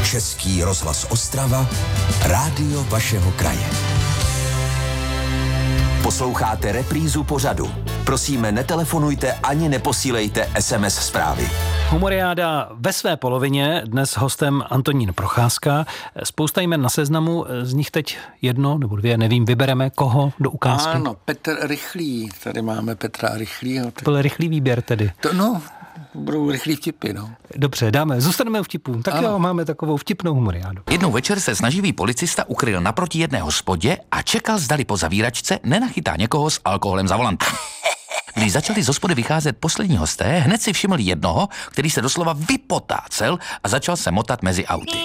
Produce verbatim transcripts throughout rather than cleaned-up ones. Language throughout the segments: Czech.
Český rozhlas Ostrava, rádio vašeho kraje. Posloucháte reprízu pořadu. Prosíme, netelefonujte ani neposílejte es em es zprávy. Humoriáda ve své polovině, dnes hostem Antonín Procházka. Spousta jmen na seznamu, z nich teď jedno nebo dvě, nevím, vybereme koho do ukázky. Ano, Petr Rychlý, tady máme Petra Rychlýho. To byl rychlý výběr tedy. To no, budou rychlý vtipy, no. Dobře, dáme, zůstaneme u vtipů. Tak ano. Jo, máme takovou vtipnou humoriádu. Jednou večer se snaživý policista ukryl naproti jedné hospodě a čekal, zdali po zavíračce nenachytá někoho s alkoholem za volantem. Když začali z hospody vycházet poslední hosté, hned si všiml jednoho, který se doslova vypotácel a začal se motat mezi auty.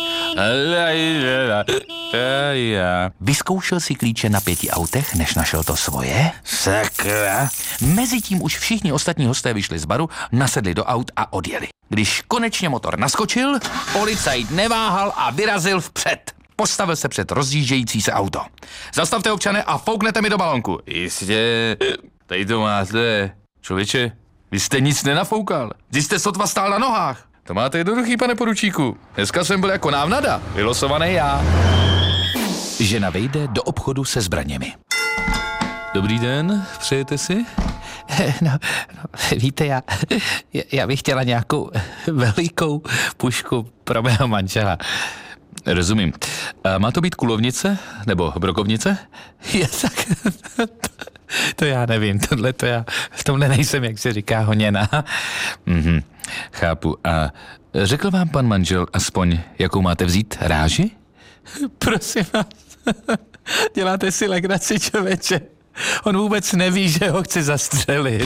Vyzkoušel si klíče na pěti autech, než našel to svoje. Sakra. Mezitím už všichni ostatní hosté vyšli z baru, nasedli do aut a odjeli. Když konečně motor naskočil, policajt neváhal a vyrazil vpřed. Postavil se před rozjíždějící se auto. Zastavte, občane, a fouknete mi do balonku. Jistě, tady to máte. Člověče, vy jste nic nenafoukal. Vy jste sotva stál na nohách. To máte jednoduchý, pane poručíku. Dneska jsem byl jako návnada. Vylosovaný já. Žena vejde do obchodu se zbraněmi. Dobrý den, přejete si? No, no víte, já, já bych chtěla nějakou velikou pušku pro mého manžela. Rozumím. A má to být kulovnice? Nebo brokovnice? Já tak... To já nevím, tohle to já... V tomhle nejsem, jak se říká, honěna. Mhm, chápu. A řekl vám pan manžel aspoň, jakou máte vzít ráži? Prosím vás, děláte si legraci, člověče. On vůbec neví, že ho chci zastřelit.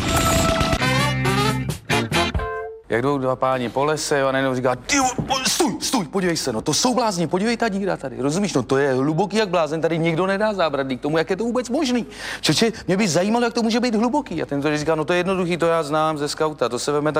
Jak jdou dva páni po lese, a najednou říká, ty, stůj, stůj, podívej se, no to jsou blázni, podívej ta díra tady, rozumíš, no to je hluboký jak blázen, tady nikdo nedá zábradlí k tomu, jak je to vůbec možný. Čeče, mě by zajímalo, jak to může být hluboký. A ten to říká, no to je jednoduchý, to já znám ze skauta, to se veme tak